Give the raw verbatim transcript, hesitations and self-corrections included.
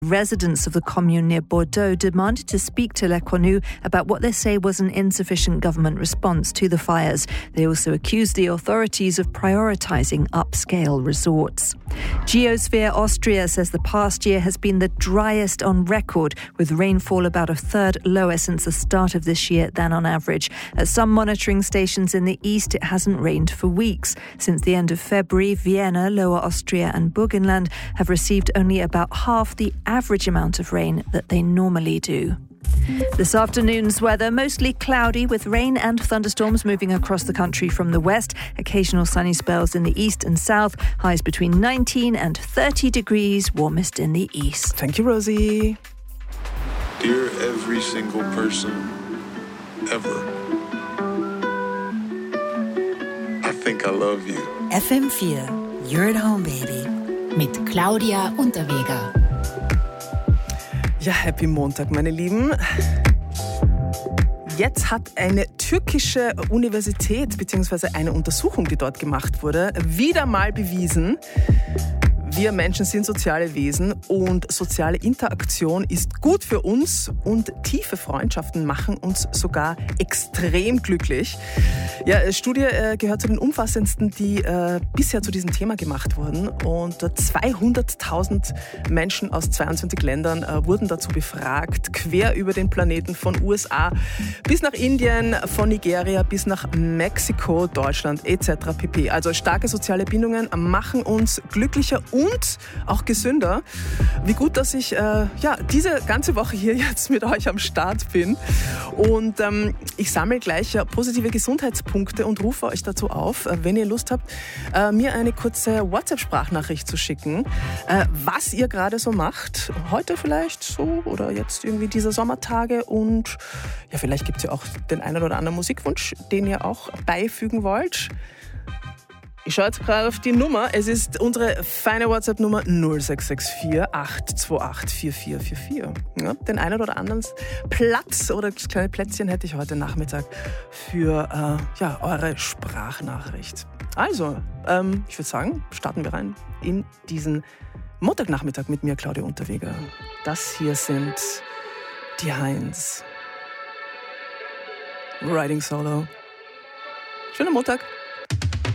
Residents of the commune near Bordeaux demanded to speak to Le Cornu about what they say was an insufficient government response to the fires. They also accused the authorities of prioritising upscale resorts. Geosphere Austria says the past year has been the driest on record, with rainfall about a third lower since the start of this year than on average. At some monitoring stations in the east, it hasn't rained for weeks. Since the end of February, Vienna, Lower Austria and Burgenland have received only about half the average amount of rain that they normally do. This afternoon's weather, mostly cloudy with rain and thunderstorms moving across the country from the west. Occasional sunny spells in the east and south. Highs between nineteen and thirty degrees, warmest in the east. Thank you, Rosie. Dear every single person ever, I think I love you. F M vier, You're at Home, Baby. Mit Claudia Unterweger. Ja, happy Montag, meine Lieben. Jetzt hat eine türkische Universität bzw. eine Untersuchung, die dort gemacht wurde, wieder mal bewiesen, wir Menschen sind soziale Wesen und soziale Interaktion ist gut für uns und tiefe Freundschaften machen uns sogar extrem glücklich. Ja, die Studie äh, gehört zu den umfassendsten, die äh, bisher zu diesem Thema gemacht wurden, und zweihunderttausend Menschen aus zweiundzwanzig Ländern äh, wurden dazu befragt, quer über den Planeten, von U S A bis nach Indien, von Nigeria bis nach Mexiko, Deutschland et cetera pp. Also starke soziale Bindungen machen uns glücklicher und auch gesünder. Wie gut, dass ich äh, ja, diese ganze Woche hier jetzt mit euch am Start bin. Und ähm, ich sammle gleich ja, positive Gesundheitspunkte und rufe euch dazu auf, äh, wenn ihr Lust habt, äh, mir eine kurze WhatsApp-Sprachnachricht zu schicken, äh, was ihr gerade so macht. Heute vielleicht so oder jetzt irgendwie diese Sommertage. Und ja, vielleicht gibt es ja auch den einen oder anderen Musikwunsch, den ihr auch beifügen wollt. Ich schaue jetzt gerade auf die Nummer. Es ist unsere feine WhatsApp-Nummer null sechs sechs vier acht zwei acht vier vier vier vier. Ja, den einen oder anderen Platz oder das kleine Plätzchen hätte ich heute Nachmittag für äh, ja, eure Sprachnachricht. Also, ähm, ich würde sagen, starten wir rein in diesen Montagnachmittag mit mir, Claudia Unterweger. Das hier sind die Heinz. Riding Solo. Schönen Montag.